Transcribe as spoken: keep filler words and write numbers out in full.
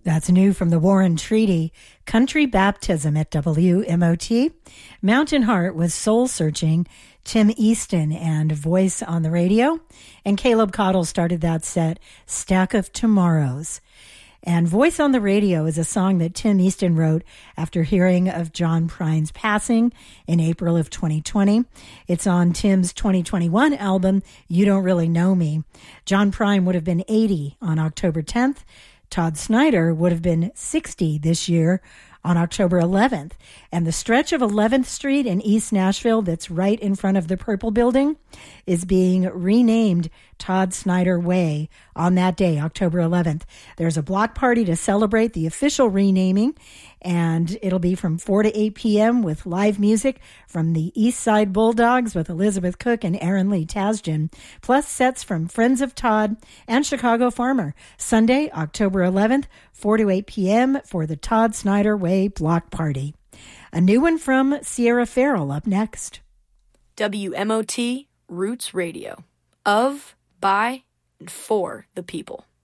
That's new from the Warren Treaty. Country Baptism at W M O T. Mountain Heart was Soul Searching. Tim Easton and Voice on the Radio. And Caleb Cottle started that set, Stack of Tomorrows. And Voice on the Radio is a song that Tim Easton wrote after hearing of John Prine's passing in April of twenty twenty. It's on Tim's twenty twenty-one album, You Don't Really Know Me. John Prine would have been eighty on October tenth. Todd Snyder would have been sixty this year on October eleventh. And the stretch of eleventh Street in East Nashville that's right in front of the Purple Building is being renamed Todd Snyder Way on that day, October eleventh. There's a block party to celebrate the official renaming, and it'll be from four to eight p.m. with live music from the East Side Bulldogs with Elizabeth Cook and Aaron Lee Tasjan, plus sets from Friends of Todd and Chicago Farmer. Sunday, October eleventh, four to eight p.m. for the Todd Snyder Way block party. A new one from Sierra Farrell up next. W M O T Roots Radio. Of, by, and for the people.